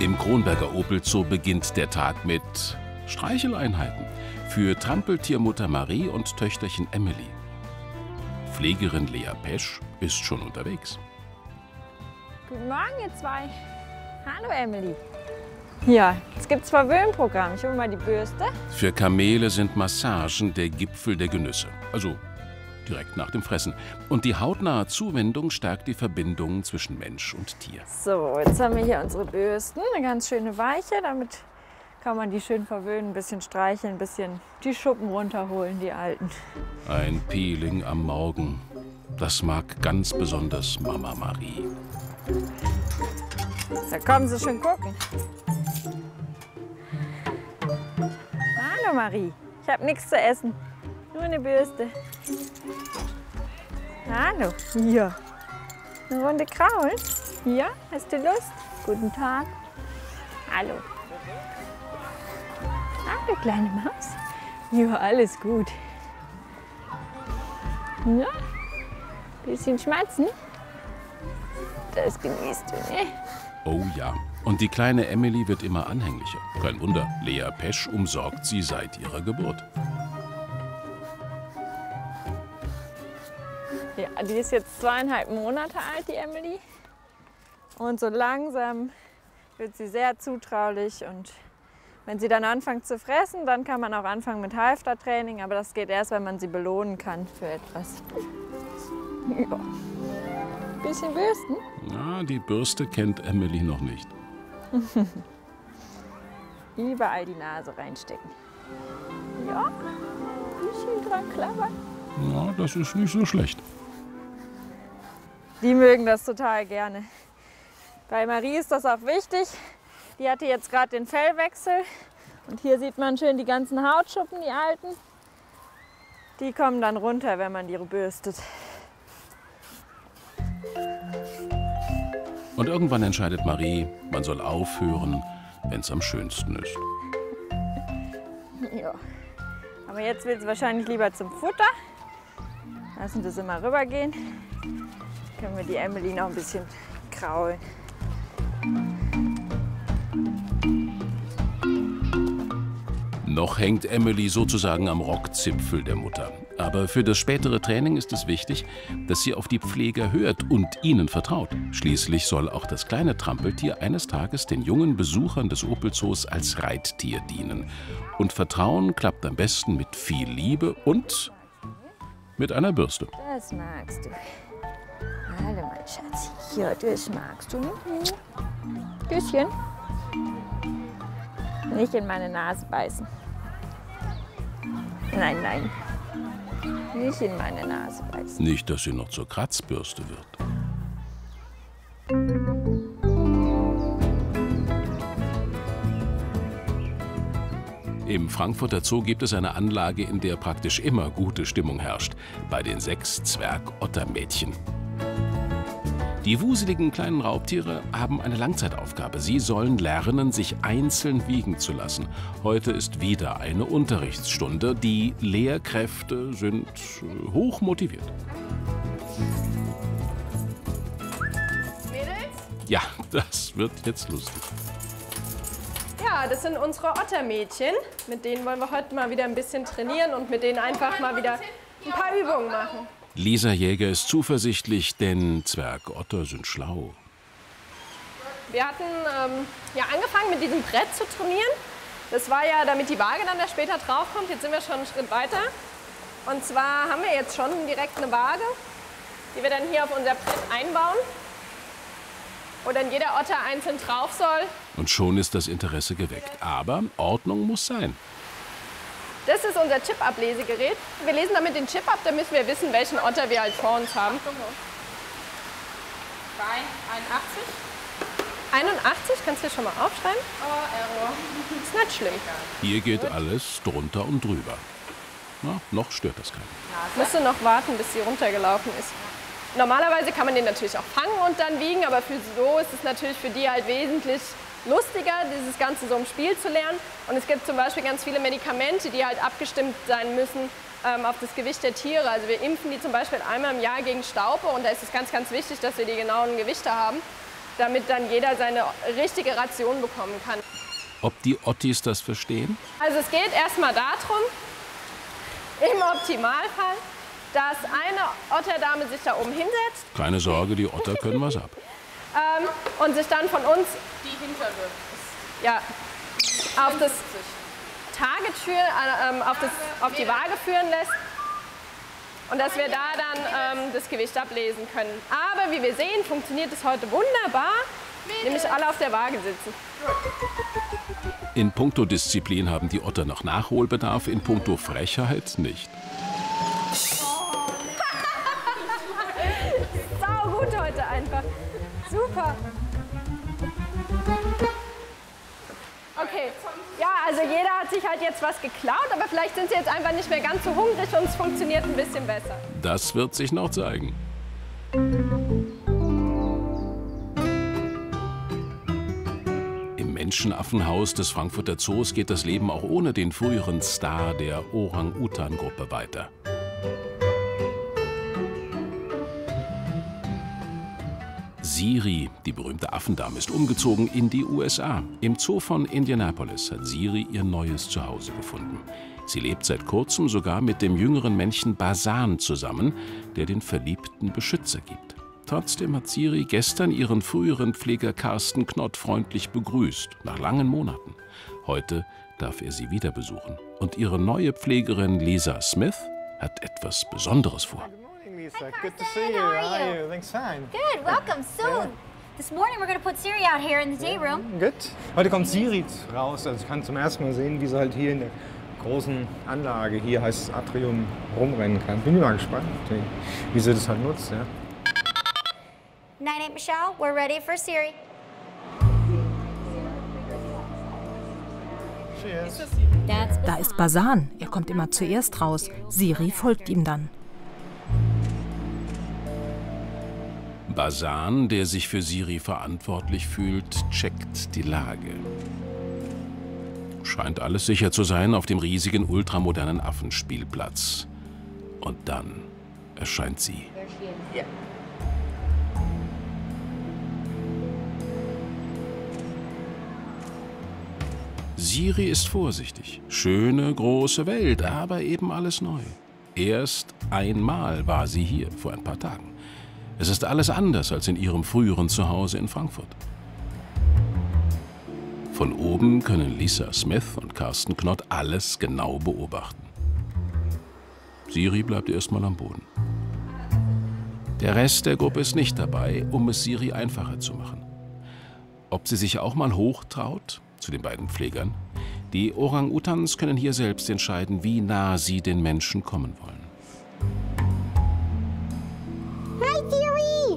Im Kronberger Opel-Zoo beginnt der Tag mit Streicheleinheiten für Trampeltiermutter Marie und Töchterchen Emily. Pflegerin Lea Pesch ist schon unterwegs. Guten Morgen, ihr zwei. Hallo, Emily. Ja, jetzt gibt's Verwöhnprogramm. Ich hole mal die Bürste. Für Kamele sind Massagen der Gipfel der Genüsse. Also direkt nach dem Fressen. Und die hautnahe Zuwendung stärkt die Verbindung zwischen Mensch und Tier. So, jetzt haben wir hier unsere Bürsten. Eine ganz schöne weiche. Damit kann man die schön verwöhnen, ein bisschen streicheln, ein bisschen die Schuppen runterholen, die alten. Ein Peeling am Morgen. Das mag ganz besonders Mama Marie. Da kommen Sie schon gucken. Hallo Marie, ich habe nichts zu essen. Nur eine Bürste. Hallo. Ja. Eine Runde kraulen? Ja, hast du Lust? Guten Tag. Hallo. Hallo, kleine Maus. Ja, alles gut. Ja, bisschen schmatzen. Das genießt du, ne? Oh ja. Und die kleine Emily wird immer anhänglicher. Kein Wunder, Lea Pesch umsorgt sie seit ihrer Geburt. Ja, die ist jetzt 2,5 Monate alt, die Emily. Und so langsam wird sie sehr zutraulich. Und wenn sie dann anfängt zu fressen, dann kann man auch anfangen mit Halftertraining. Aber das geht erst, wenn man sie belohnen kann für etwas. Ja. Bisschen bürsten? Na, die Bürste kennt Emily noch nicht. Überall die Nase reinstecken. Ja, ein bisschen dran klappern. Na, das ist nicht so schlecht. Die mögen das total gerne. Bei Marie ist das auch wichtig. Die hatte jetzt gerade den Fellwechsel. Und hier sieht man schön die ganzen Hautschuppen, die alten. Die kommen dann runter, wenn man die bürstet. Und irgendwann entscheidet Marie, man soll aufhören, wenn es am schönsten ist. Ja. Aber jetzt will sie wahrscheinlich lieber zum Futter. Lassen wir sie mal rübergehen. Können wir die Emily noch ein bisschen kraulen. Noch hängt Emily sozusagen am Rockzipfel der Mutter. Aber für das spätere Training ist es wichtig, dass sie auf die Pfleger hört und ihnen vertraut. Schließlich soll auch das kleine Trampeltier eines Tages den jungen Besuchern des Opel-Zoos als Reittier dienen. Und Vertrauen klappt am besten mit viel Liebe und mit einer Bürste. Das magst du. Hallo, mein Schatz. Ja, das magst du. Küsschen. Nicht in meine Nase beißen. Nein, nein. Nicht in meine Nase beißen. Nicht, dass sie noch zur Kratzbürste wird. Im Frankfurter Zoo gibt es eine Anlage, in der praktisch immer gute Stimmung herrscht. Bei den 6 Zwerg-Ottermädchen. Die wuseligen kleinen Raubtiere haben eine Langzeitaufgabe. Sie sollen lernen, sich einzeln wiegen zu lassen. Heute ist wieder eine Unterrichtsstunde. Die Lehrkräfte sind hoch motiviert. Mädels? Ja, das wird jetzt lustig. Ja, das sind unsere Ottermädchen. Mit denen wollen wir heute mal wieder ein bisschen trainieren und mit denen einfach mal wieder ein paar Übungen machen. Lisa Jäger ist zuversichtlich, denn Zwergotter sind schlau. Wir hatten ja angefangen mit diesem Brett zu trainieren. Das war ja, damit die Waage dann da später draufkommt. Jetzt sind wir schon einen Schritt weiter. Und zwar haben wir jetzt schon direkt eine Waage, die wir dann hier auf unser Brett einbauen. Wo dann jeder Otter einzeln drauf soll. Und schon ist das Interesse geweckt. Aber Ordnung muss sein. Das ist unser Chip-Ablesegerät. Wir lesen damit den Chip ab, dann müssen wir wissen, welchen Otter wir halt vor uns haben. Bein 81. 81, kannst du schon mal aufschreiben? Oh, Error. Ist nicht schlimm. Hier geht alles drunter und drüber. Na, noch stört das keinen. Musst du noch warten, bis sie runtergelaufen ist. Normalerweise kann man den natürlich auch fangen und dann wiegen, aber für so ist es natürlich für die halt wesentlich lustiger, dieses Ganze so im Spiel zu lernen. Und es gibt zum Beispiel ganz viele Medikamente, die halt abgestimmt sein müssen auf das Gewicht der Tiere. Also wir impfen die zum Beispiel einmal im Jahr gegen Staupe und da ist es ganz, ganz wichtig, dass wir die genauen Gewichte haben. damit dann jeder seine richtige Ration bekommen kann. Ob die Ottis das verstehen? Also es geht erstmal darum, im Optimalfall, dass eine Otterdame sich da oben hinsetzt. Keine Sorge, die Otter können was ab. Und sich dann von uns die hintere, ja, auf das Tagetür, auf die Waage führen lässt. Und dass wir da dann das Gewicht ablesen können. Aber wie wir sehen, funktioniert es heute wunderbar, nämlich alle auf der Waage sitzen. In puncto Disziplin haben die Otter noch Nachholbedarf, in puncto Frechheit nicht. Sau gut heute einfach. Super. Okay, ja, also jeder hat sich halt jetzt was geklaut, aber vielleicht sind sie jetzt einfach nicht mehr ganz so hungrig und es funktioniert ein bisschen besser. Das wird sich noch zeigen. Im Menschenaffenhaus des Frankfurter Zoos geht das Leben auch ohne den früheren Star der Orang-Utan-Gruppe weiter. Siri, die berühmte Affendame, ist umgezogen in die USA. Im Zoo von Indianapolis hat Siri ihr neues Zuhause gefunden. Sie lebt seit kurzem sogar mit dem jüngeren Männchen Basan zusammen, der den verliebten Beschützer gibt. Trotzdem hat Siri gestern ihren früheren Pfleger Carsten Knott freundlich begrüßt, nach langen Monaten. Heute darf er sie wieder besuchen. Und ihre neue Pflegerin Lisa Smith hat etwas Besonderes vor. Lisa, good to see you. How are you? Thanks, fine. Good, welcome soon. This morning we're going to put Siri out here in the day room. Good. Heute kommt Siri raus. Also ich kann zum ersten Mal sehen, wie sie halt hier in der großen Anlage, hier heißt es Atrium, rumrennen kann. Bin ich mal gespannt, wie sie das halt nutzt. Ja. 9-8 Michelle, we're ready for Siri. Cheers. Da ist Basan. Er kommt immer zuerst raus. Siri folgt ihm dann. Basan, der sich für Siri verantwortlich fühlt, checkt die Lage. Scheint alles sicher zu sein auf dem riesigen, ultramodernen Affenspielplatz. Und dann erscheint sie. Siri ist vorsichtig. Schöne, große Welt, aber eben alles neu. Erst einmal war sie hier, vor ein paar Tagen. Es ist alles anders als in ihrem früheren Zuhause in Frankfurt. Von oben können Lisa Smith und Carsten Knott alles genau beobachten. Siri bleibt erstmal am Boden. Der Rest der Gruppe ist nicht dabei, um es Siri einfacher zu machen. Ob sie sich auch mal hochtraut zu den beiden Pflegern? Die Orang-Utans können hier selbst entscheiden, wie nah sie den Menschen kommen wollen. Hi, Siri!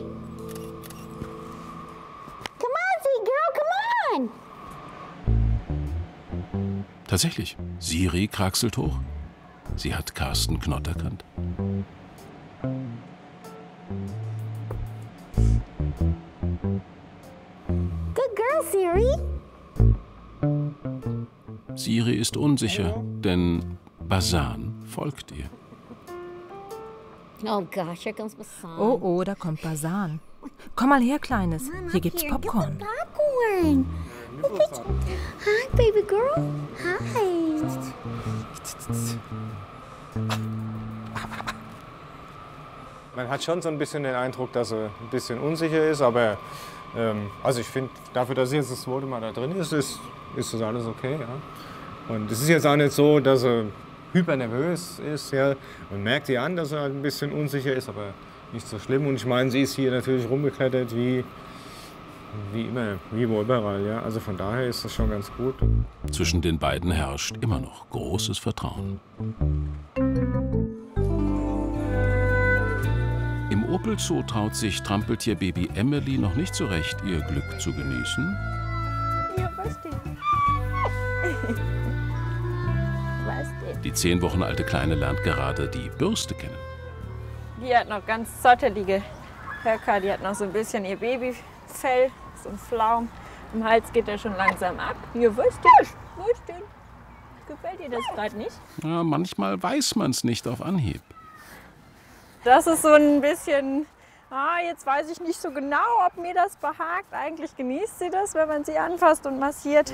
Come on, sweet girl, come on! Tatsächlich, Siri kraxelt hoch. Sie hat Carsten Knott erkannt. Good girl, Siri! Siri ist unsicher, denn Basan folgt ihr. Oh gosh, here comes Basan. Oh, oh, da kommt Basan. Komm mal her, Kleines. Hier gibt's Popcorn. Popcorn. Look at you. Hi, baby girl. Hi. Man hat schon so ein bisschen den Eindruck, dass er ein bisschen unsicher ist, aber also ich finde, dafür, dass jetzt das zweite Mal da drin ist das alles okay. Ja? Und es ist jetzt auch nicht so, dass er hypernervös ist. Ja? Man merkt ihr an, dass er halt ein bisschen unsicher ist, aber nicht so schlimm. Und ich meine, sie ist hier natürlich rumgeklettert wie immer, wie wo überall. Ja? Also von daher ist das schon ganz gut. Zwischen den beiden herrscht immer noch großes Vertrauen. Im Opel-Zoo traut sich Trampeltier-Baby Emily noch nicht so recht, ihr Glück zu genießen. Ja, was denn? Was denn? Die 10 Wochen alte Kleine lernt gerade die Bürste kennen. Die hat noch ganz zottelige Höcker, die hat noch so ein bisschen ihr Babyfell, so ein Flaum. Im Hals geht er schon langsam ab. Hier, was denn? Was denn? Gefällt dir das gerade nicht? Ja, manchmal weiß man es nicht auf Anhieb. Das ist so ein bisschen Jetzt weiß ich nicht so genau, ob mir das behagt. Eigentlich genießt sie das, wenn man sie anfasst und massiert.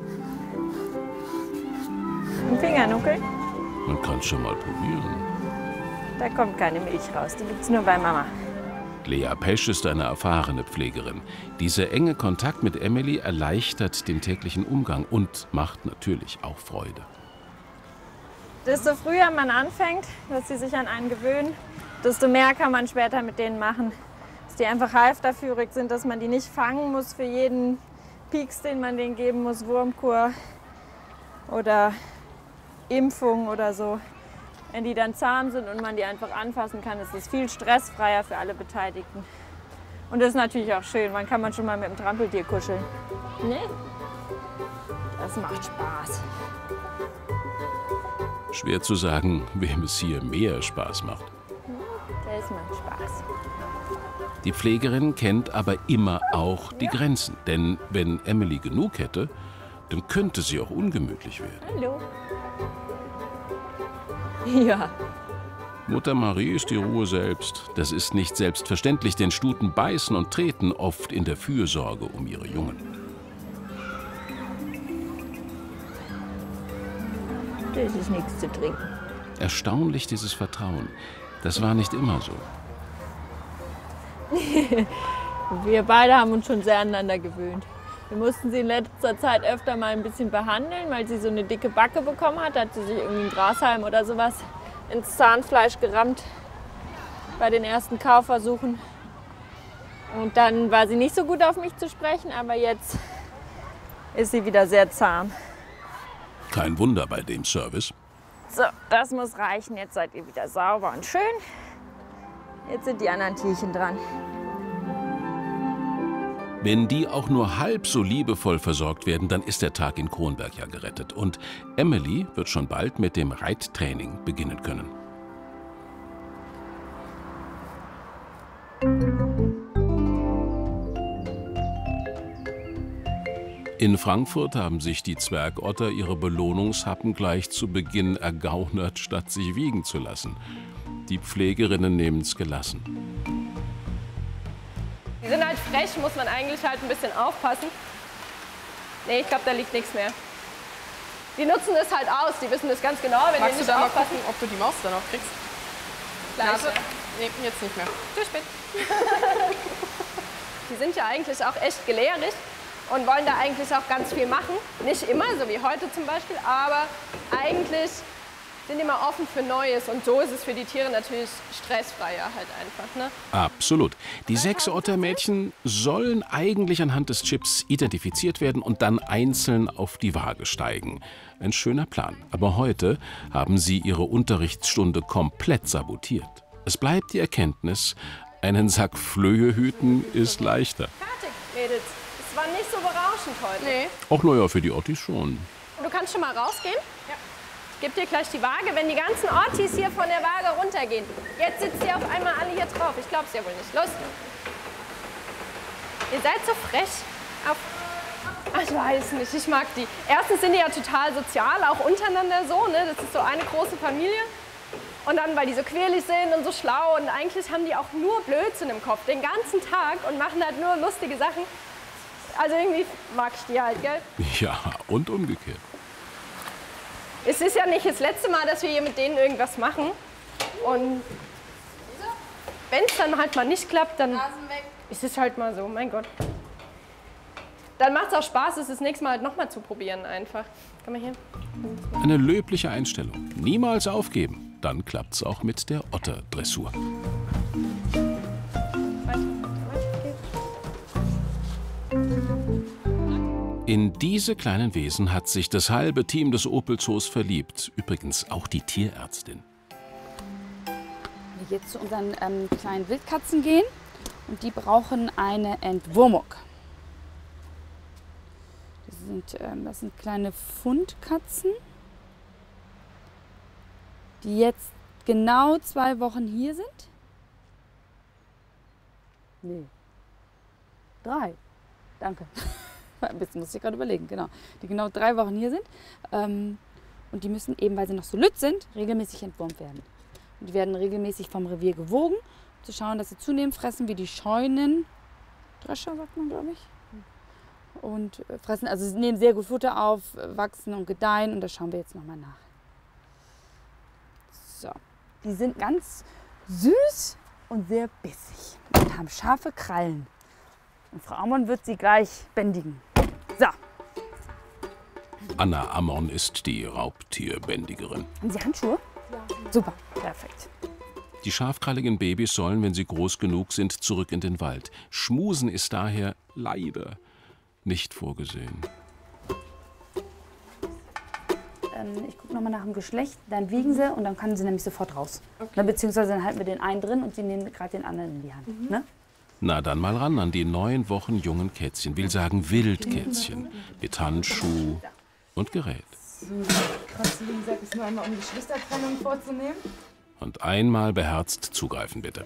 Ein Fingernuckel. Man kann es schon mal probieren. Da kommt keine Milch raus, die gibt's nur bei Mama. Lea Pesch ist eine erfahrene Pflegerin. Dieser enge Kontakt mit Emily erleichtert den täglichen Umgang und macht natürlich auch Freude. Desto früher man anfängt, dass sie sich an einen gewöhnen, desto mehr kann man später mit denen machen. Dass die einfach halfterführig sind, dass man die nicht fangen muss für jeden Pieks, den man denen geben muss, Wurmkur oder Impfung oder so. Wenn die dann zahm sind und man die einfach anfassen kann, ist es viel stressfreier für alle Beteiligten. Und das ist natürlich auch schön, man kann schon mal mit dem Trampeltier kuscheln. Nee? Das macht Spaß. Schwer zu sagen, wem es hier mehr Spaß macht. Das macht Spaß. Die Pflegerin kennt aber immer auch die Grenzen. Denn wenn Emily genug hätte, dann könnte sie auch ungemütlich werden. Hallo. Ja. Mutter Marie ist die Ruhe selbst. Das ist nicht selbstverständlich, denn Stuten beißen und treten oft in der Fürsorge um ihre Jungen. Das ist nichts zu trinken. Erstaunlich dieses Vertrauen. Das war nicht immer so. Wir beide haben uns schon sehr aneinander gewöhnt. Wir mussten sie in letzter Zeit öfter mal ein bisschen behandeln, weil sie so eine dicke Backe bekommen hat. Da hat sie sich irgendwie einen Grashalm oder sowas ins Zahnfleisch gerammt bei den ersten Kaufversuchen. Und dann war sie nicht so gut auf mich zu sprechen, aber jetzt ist sie wieder sehr zahm. Kein Wunder bei dem Service. So, das muss reichen. Jetzt seid ihr wieder sauber und schön. Jetzt sind die anderen Tierchen dran. Wenn die auch nur halb so liebevoll versorgt werden, dann ist der Tag in Kronberg ja gerettet. Und Emily wird schon bald mit dem Reittraining beginnen können. In Frankfurt haben sich die Zwergotter ihre Belohnungshappen gleich zu Beginn ergaunert, statt sich wiegen zu lassen. Die Pflegerinnen nehmen es gelassen. Die sind halt frech, muss man eigentlich halt ein bisschen aufpassen. Nee, ich glaube, da liegt nichts mehr. Die nutzen das halt aus, die wissen das ganz genau, wenn Magst die du nicht da mal aufpassen. gucken, ob du die Maus dann auch kriegst? Gleich. Nase? Nee, jetzt nicht mehr. Zu spät. Die sind ja eigentlich auch echt gelehrig und wollen da eigentlich auch ganz viel machen. Nicht immer, so wie heute zum Beispiel, aber eigentlich sind immer offen für Neues. Und so ist es für die Tiere natürlich stressfreier halt einfach. Ne? Absolut. Die 6 Ottermädchen sollen eigentlich anhand des Chips identifiziert werden und dann einzeln auf die Waage steigen. Ein schöner Plan. Aber heute haben sie ihre Unterrichtsstunde komplett sabotiert. Es bleibt die Erkenntnis, einen Sack Flöhe hüten ist leichter. Fertig, Mädels. Es war nicht so berauschend heute. Nee. Auch naja, für die Ottis schon. Du kannst schon mal rausgehen? Ja. Ich gebe dir gleich die Waage, wenn die ganzen Ottis hier von der Waage runtergehen. Jetzt sitzt ihr auf einmal alle hier drauf. Ich glaub's ja wohl nicht. Los. Ihr seid so frech. Ach, ich weiß nicht, ich mag die. Erstens sind die ja total sozial, auch untereinander so. Ne? Das ist so eine große Familie. Und dann, weil die so quirlig sind und so schlau. Und eigentlich haben die auch nur Blödsinn im Kopf den ganzen Tag und machen halt nur lustige Sachen. Also irgendwie mag ich die halt, gell? Ja, und umgekehrt. Es ist ja nicht das letzte Mal, dass wir hier mit denen irgendwas machen. Und wenn es dann halt mal nicht klappt, dann ist es halt mal so, mein Gott. Dann macht es auch Spaß, es das nächste Mal halt nochmal zu probieren einfach. Komm mal hier. Eine löbliche Einstellung. Niemals aufgeben. Dann klappt's auch mit der Otterdressur. In diese kleinen Wesen hat sich das halbe Team des Opel-Zoos verliebt. Übrigens auch die Tierärztin. Wir jetzt zu unseren kleinen Wildkatzen gehen und die brauchen eine Entwurmung. Das sind kleine Fundkatzen, die jetzt genau 2 Wochen hier sind. Nee. 3. Danke. Ein bisschen muss ich gerade überlegen, genau. Die genau 3 Wochen hier sind. Und die müssen eben, weil sie noch so lütt sind, regelmäßig entwurmt werden. Und die werden regelmäßig vom Revier gewogen zu schauen, dass sie zunehmend fressen, wie die Scheunendrescher, sagt man, glaube ich. Und fressen, also sie nehmen sehr gut Futter auf, wachsen und gedeihen und das schauen wir jetzt nochmal nach. So, die sind ganz süß und sehr bissig und haben scharfe Krallen. Und Frau Ammon wird sie gleich bändigen. So. Anna Ammon ist die Raubtierbändigerin. Haben Sie Handschuhe? Ja. Super, perfekt. Die scharfkralligen Babys sollen, wenn sie groß genug sind, zurück in den Wald. Schmusen ist daher leider nicht vorgesehen. Ich gucke nochmal nach dem Geschlecht, dann wiegen sie und dann können sie nämlich sofort raus. Okay. Beziehungsweise dann halten wir den einen drin und sie nehmen gerade den anderen in die Hand. Ne? Na, dann mal ran an die 9 Wochen jungen Kätzchen, will sagen Wildkätzchen, mit Handschuh und Gerät. Hast du gesagt, es nur einmal um Geschwistertrennung vorzunehmen? Und einmal beherzt zugreifen, bitte.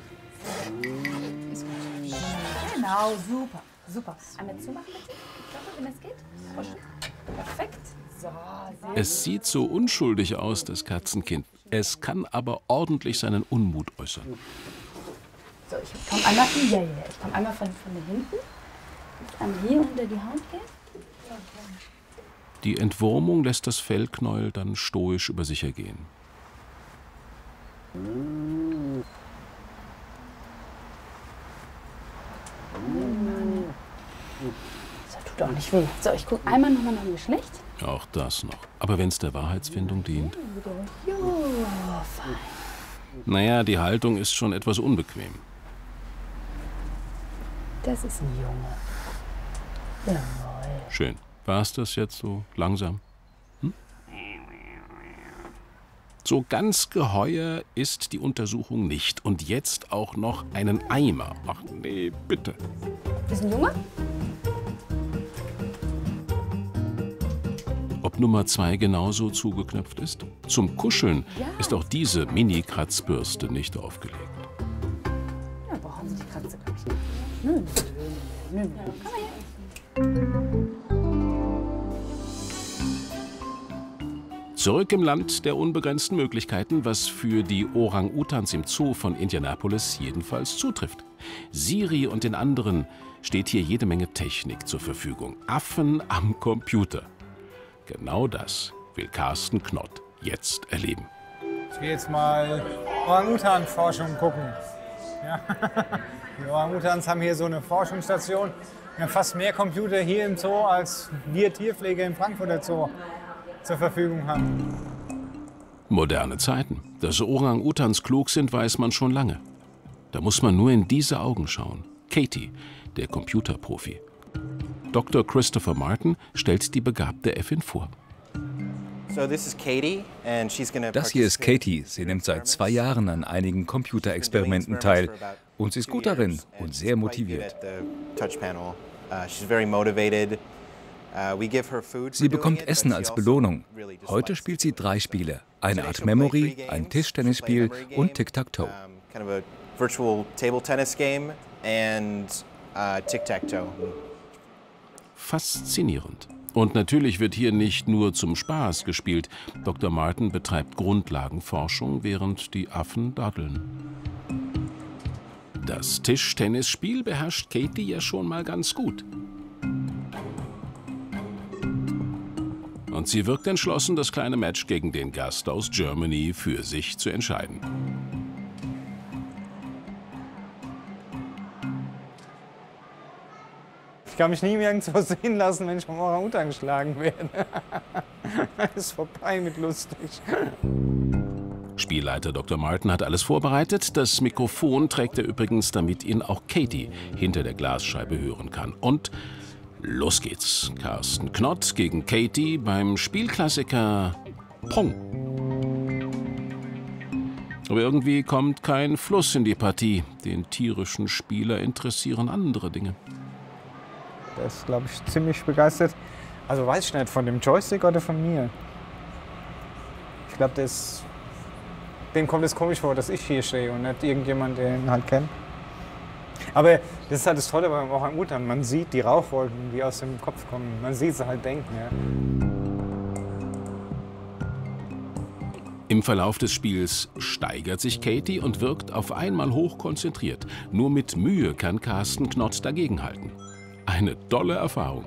Ist gut. Genau, super, super. Einmal zumachen, bitte, wenn das geht. Perfekt. So, es sieht so unschuldig aus, das Katzenkind. Es kann aber ordentlich seinen Unmut äußern. So, ich komme einmal, ich komme einmal von den hinten. Einmal hier unter die Haut gehen. Die Entwurmung lässt das Fellknäuel dann stoisch über sich ergehen. Das tut auch nicht weh. So, ich gucke einmal nochmal nach dem Geschlecht. Auch das noch. Aber wenn es der Wahrheitsfindung dient. Jo, fein. Naja, die Haltung ist schon etwas unbequem. Das ist ein Junge. Jawohl. Schön. War es das jetzt so langsam? So ganz geheuer ist die Untersuchung nicht. Und jetzt auch noch einen Eimer. Ach nee, bitte. Das ist ein Junge? Ob Nummer 2 genauso zugeknöpft ist? Zum Kuscheln ist auch diese Mini-Kratzbürste nicht aufgelegt. Ja, brauchen Sie die Kratze, glaube ich. Nö. Komm mal her. Zurück im Land der unbegrenzten Möglichkeiten, was für die Orang-Utans im Zoo von Indianapolis jedenfalls zutrifft. Siri und den anderen steht hier jede Menge Technik zur Verfügung. Affen am Computer. Genau das will Carsten Knott jetzt erleben. Ich gehe jetzt mal Orang-Utan-Forschung gucken. Ja. Die Orang-Utans haben hier so eine Forschungsstation. Wir haben fast mehr Computer hier im Zoo, als wir Tierpfleger im Frankfurter Zoo zur Verfügung haben. Moderne Zeiten. Dass Orang-Utans klug sind, weiß man schon lange. Da muss man nur in diese Augen schauen. Katie, der Computerprofi. Dr. Christopher Martin stellt die begabte Äffin vor. Das hier ist Katie. Sie nimmt seit 2 Jahren an einigen Computerexperimenten teil. Und sie ist gut darin und sehr motiviert. Sie bekommt Essen als Belohnung. Heute spielt sie 3 Spiele. Eine Art Memory, ein Tischtennisspiel und Tic-Tac-Toe. Faszinierend. Und natürlich wird hier nicht nur zum Spaß gespielt. Dr. Martin betreibt Grundlagenforschung, während die Affen daddeln. Das Tischtennisspiel beherrscht Katie ja schon mal ganz gut. Und sie wirkt entschlossen, das kleine Match gegen den Gast aus Germany für sich zu entscheiden. Ich kann mich nie nirgendwo sehen lassen, wenn ich vom Orang-Utan geschlagen werde. Ist vorbei mit lustig. Spielleiter Dr. Martin hat alles vorbereitet. Das Mikrofon trägt er übrigens, damit ihn auch Katie hinter der Glasscheibe hören kann. Und los geht's. Carsten Knott gegen Katie beim Spielklassiker Pong. Aber irgendwie kommt kein Fluss in die Partie. Den tierischen Spieler interessieren andere Dinge. Der ist, glaube ich, ziemlich begeistert. Also weiß ich nicht, von dem Joystick oder von mir. Ich glaube, dem kommt es komisch vor, dass ich hier stehe und nicht irgendjemand, der ihn halt kennt. Aber das ist halt das Tolle beim Orang-Utan. Man sieht die Rauchwolken, die aus dem Kopf kommen. Man sieht sie halt denken. Ja. Im Verlauf des Spiels steigert sich Katie und wirkt auf einmal hochkonzentriert. Nur mit Mühe kann Carsten Knott dagegenhalten. Eine tolle Erfahrung.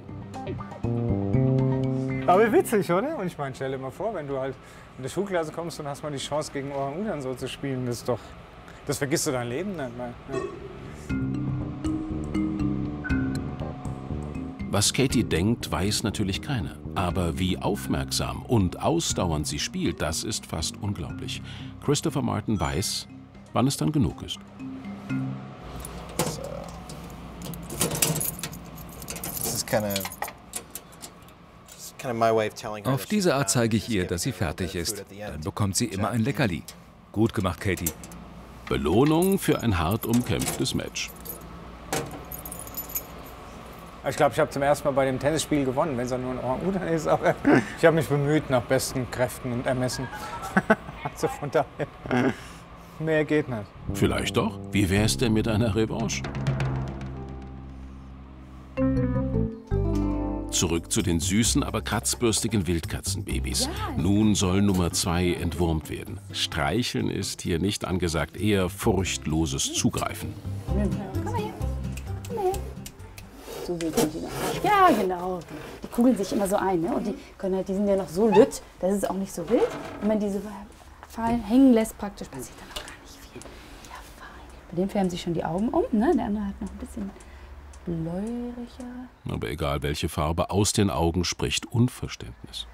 Aber witzig, oder? Und ich meine, stell dir mal vor, wenn du halt in die Schulklasse kommst und hast mal die Chance, gegen Orang-Utan so zu spielen, das vergisst du dein Leben nicht mehr. Ja. Was Katie denkt, weiß natürlich keiner. Aber wie aufmerksam und ausdauernd sie spielt, das ist fast unglaublich. Christopher Martin weiß, wann es dann genug ist. Auf diese Art zeige ich ihr, dass sie fertig ist. Dann bekommt sie immer ein Leckerli. Gut gemacht, Katie. Belohnung für ein hart umkämpftes Match. Ich glaube, ich habe zum ersten Mal bei dem Tennisspiel gewonnen, wenn es auch nur ein Orang-Utan ist. Aber ich habe mich bemüht nach besten Kräften und Ermessen. Also von daher, mehr geht nicht. Vielleicht doch. Wie wär's denn mit einer Revanche? Zurück zu den süßen, aber kratzbürstigen Wildkatzenbabys. Nun soll Nummer 2 entwurmt werden. Streicheln ist hier nicht angesagt, eher furchtloses Zugreifen. Komm her. Komm her. So wild sind die noch. Ja, genau. Die kugeln sich immer so ein. Ne? Und die sind ja noch so lütt, das ist auch nicht so wild. Wenn man diese fallen, hängen lässt, praktisch passiert dann auch gar nicht viel. Ja, fein. Bei dem färben sich schon die Augen um. Ne? Der andere hat noch ein bisschen bläulicher. Aber egal welche Farbe, aus den Augen spricht Unverständnis.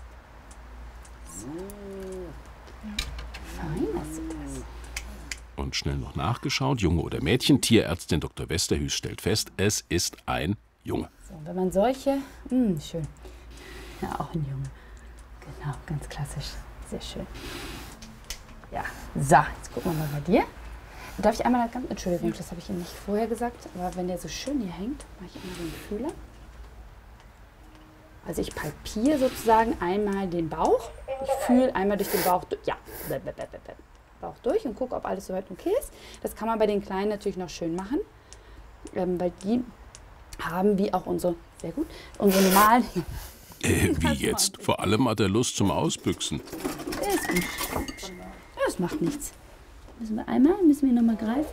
Fein, das ist das. Und schnell noch nachgeschaut, Junge oder Mädchen. Tierärztin Dr. Westerhüs stellt fest, es ist ein Junge. So, wenn man solche, schön. Ja, auch ein Junge. Genau, ganz klassisch. Sehr schön. Ja, so, jetzt gucken wir mal bei dir. Darf ich einmal ganz, Entschuldigung, das habe ich Ihnen nicht vorher gesagt, aber wenn der so schön hier hängt, mache ich einmal den Fühler. Also ich palpiere sozusagen einmal den Bauch. Ich fühle einmal durch den Bauch, ja, Bauch durch und gucke, ob alles soweit okay ist. Das kann man bei den Kleinen natürlich noch schön machen, weil die haben wie auch unsere, sehr gut, unsere normalen. Wie jetzt? Vor allem hat er Lust zum Ausbüchsen. Der ist gut. Das macht nichts. Müssen wir nochmal greifen.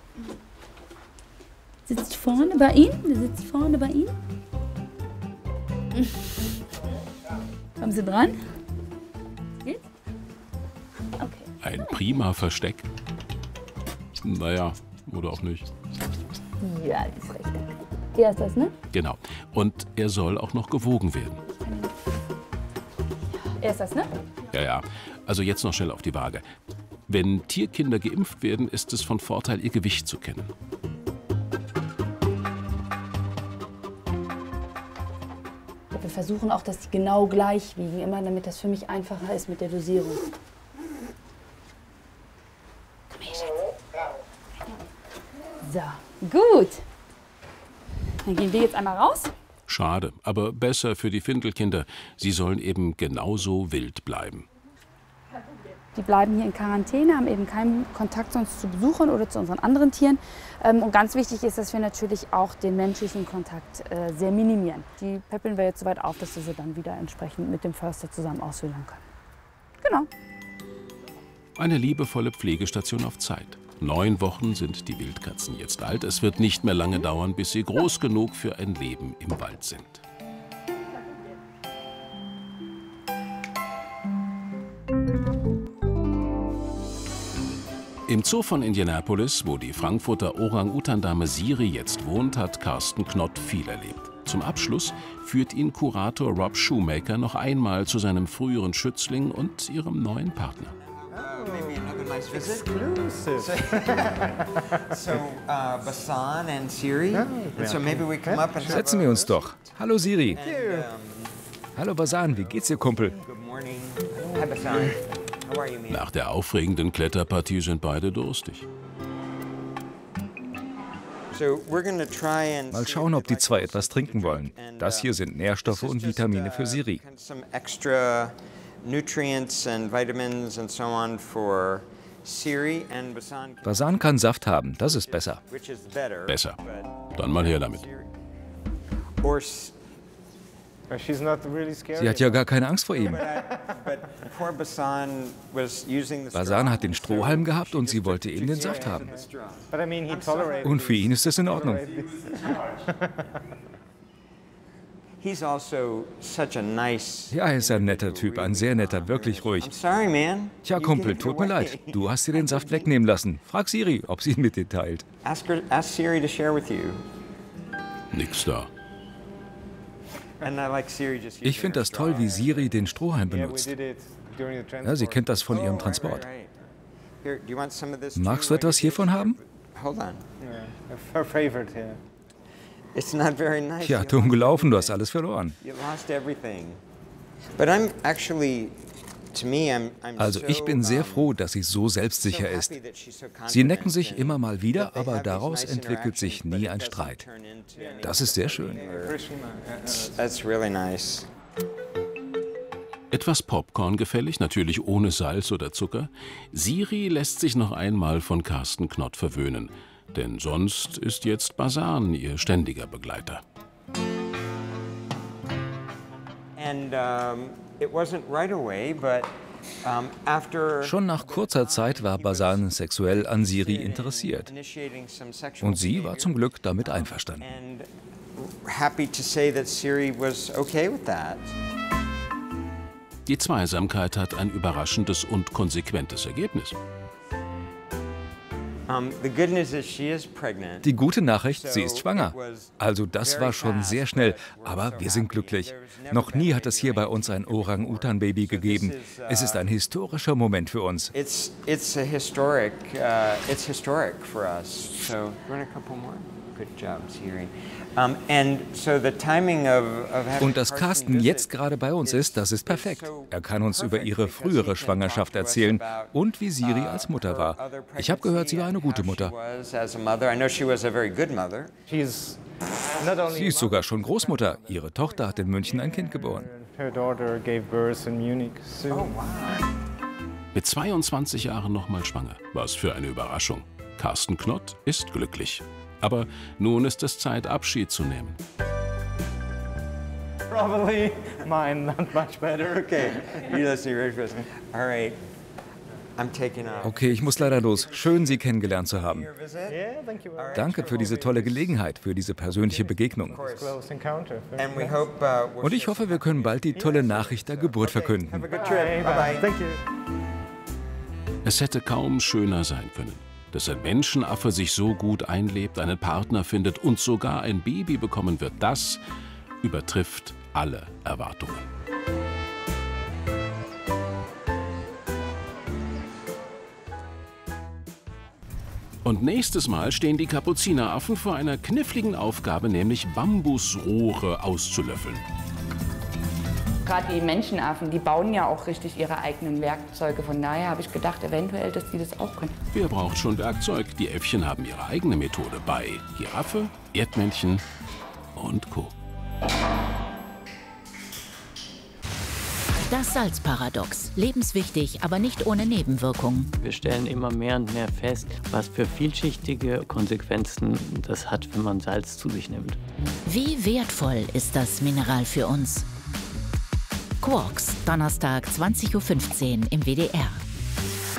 Sitzt vorne bei Ihnen? Der sitzt vorne bei Ihnen. Kommen Sie dran? Geht's? Okay. Ein prima Versteck. Naja, oder auch nicht. Ja, das ist recht. Er ist das, ne? Genau. Und er soll auch noch gewogen werden. Er ist das, ne? Ja. Also jetzt noch schnell auf die Waage. Wenn Tierkinder geimpft werden, ist es von Vorteil, ihr Gewicht zu kennen. Wir versuchen auch, dass die genau gleich wiegen, immer damit das für mich einfacher ist mit der Dosierung. Komm her, Schatz. So, gut. Dann gehen wir jetzt einmal raus. Schade, aber besser für die Findelkinder. Sie sollen eben genauso wild bleiben. Die bleiben hier in Quarantäne, haben eben keinen Kontakt zu uns zu Besuchern oder zu unseren anderen Tieren. Und ganz wichtig ist, dass wir natürlich auch den menschlichen Kontakt sehr minimieren. Die päppeln wir jetzt so weit auf, dass wir sie dann wieder entsprechend mit dem Förster zusammen auswildern können. Genau. Eine liebevolle Pflegestation auf Zeit. 9 Wochen sind die Wildkatzen jetzt alt. Es wird nicht mehr lange dauern, bis sie groß genug für ein Leben im Wald sind. Im Zoo von Indianapolis, wo die Frankfurter Orang-Utan-Dame Siri jetzt wohnt, hat Carsten Knott viel erlebt. Zum Abschluss führt ihn Kurator Rob Shoemaker noch einmal zu seinem früheren Schützling und ihrem neuen Partner. Setzen wir uns doch. Hallo Siri. Hallo Basan, wie geht's dir, Kumpel? Nach der aufregenden Kletterpartie sind beide durstig. Mal schauen, ob die zwei etwas trinken wollen. Das hier sind Nährstoffe und Vitamine für Siri. Basan kann Saft haben, das ist besser. Besser. Dann mal her damit. Sie hat ja gar keine Angst vor ihm. Basan hat den Strohhalm gehabt und sie wollte eben den Saft haben. Und für ihn ist das in Ordnung. Ja, er ist ein netter Typ, ein sehr netter, wirklich ruhig. Tja, Kumpel, tut mir leid, du hast dir den Saft wegnehmen lassen. Frag Siri, ob sie ihn mit dir teilt. Nix da. Ich finde das toll, wie Siri den Strohhalm benutzt. Ja, sie kennt das von ihrem Transport. Magst du etwas hiervon haben? Ja, dumm gelaufen, du hast alles verloren. Also ich bin sehr froh, dass sie so selbstsicher ist. Sie necken sich immer mal wieder, aber daraus entwickelt sich nie ein Streit. Das ist sehr schön. Etwas Popcorn gefällig, natürlich ohne Salz oder Zucker. Siri lässt sich noch einmal von Carsten Knott verwöhnen. Denn sonst ist jetzt Basan ihr ständiger Begleiter. Schon nach kurzer Zeit war Basan sexuell an Siri interessiert. Und sie war zum Glück damit einverstanden. Die Zweisamkeit hat ein überraschendes und konsequentes Ergebnis. Die gute Nachricht, sie ist schwanger. Also das war schon sehr schnell, aber wir sind glücklich. Noch nie hat es hier bei uns ein Orang-Utan-Baby gegeben. Es ist ein historischer Und dass Carsten jetzt gerade bei uns ist, das ist perfekt. Er kann uns über ihre frühere Schwangerschaft erzählen und wie Siri als Mutter war. Ich habe gehört, sie war eine gute Mutter. Sie ist sogar schon Großmutter. Ihre Tochter hat in München ein Kind geboren. Mit 22 Jahren nochmal schwanger. Was für eine Überraschung. Carsten Knott ist glücklich. Aber nun ist es Zeit, Abschied zu nehmen. Probably mine, not much better. Okay, you listen very fast. All right, I'm taking off. Okay, ich muss leider los. Schön, Sie kennengelernt zu haben. Danke für diese tolle Gelegenheit, für diese persönliche Begegnung. Und ich hoffe, wir können bald die tolle Nachricht der Geburt verkünden. Es hätte kaum schöner sein können. Dass ein Menschenaffe sich so gut einlebt, einen Partner findet und sogar ein Baby bekommen wird, das übertrifft alle Erwartungen. Und nächstes Mal stehen die Kapuzineraffen vor einer kniffligen Aufgabe, nämlich Bambusrohre auszulöffeln. Gerade die Menschenaffen, die bauen ja auch richtig ihre eigenen Werkzeuge. Von daher habe ich gedacht, eventuell, dass die das auch können. Wer braucht schon Werkzeug? Die Äffchen haben ihre eigene Methode bei Giraffe, Erdmännchen und Co. Das Salzparadox. Lebenswichtig, aber nicht ohne Nebenwirkungen. Wir stellen immer mehr und mehr fest, was für vielschichtige Konsequenzen das hat, wenn man Salz zu sich nimmt. Wie wertvoll ist das Mineral für uns? Quarks, Donnerstag 20:15 Uhr im WDR.